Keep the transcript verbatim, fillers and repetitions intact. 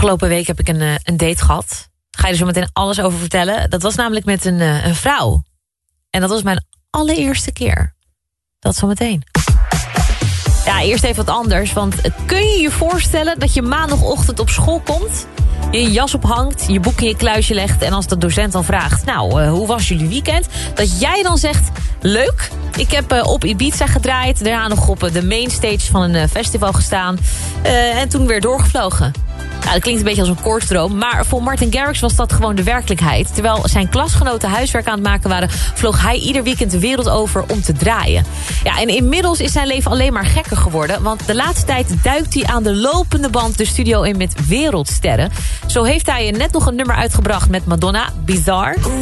Afgelopen week heb ik een, uh, een date gehad. Ga je er zo meteen alles over vertellen. Dat was namelijk met een, uh, een vrouw. En dat was mijn allereerste keer. Dat zo meteen. Ja, eerst even wat anders. Want kun je je voorstellen dat je maandagochtend op school komt, je je jas ophangt, je boek in je kluisje legt, en als de docent dan vraagt, nou, uh, hoe was jullie weekend? Dat jij dan zegt, leuk. Ik heb uh, op Ibiza gedraaid. Daarna nog op uh, de mainstage van een uh, festival gestaan. Uh, en toen weer doorgevlogen. Nou, dat klinkt een beetje als een koortsdroom. Maar voor Martin Garrix was dat gewoon de werkelijkheid. Terwijl zijn klasgenoten huiswerk aan het maken waren, vloog hij ieder weekend de wereld over om te draaien. Ja, en inmiddels is zijn leven alleen maar gekker geworden. Want de laatste tijd duikt hij aan de lopende band de studio in met wereldsterren. Zo heeft hij net nog een nummer uitgebracht met Madonna, Bizarre.